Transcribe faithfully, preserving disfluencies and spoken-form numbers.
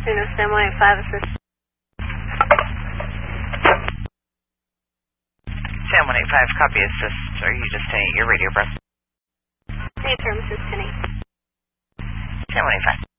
Juno Stem one eight five assist. Sam one eight five, copy assist. Are you just saying your radio breath? Affirm assist ten eight. Sam one eight five.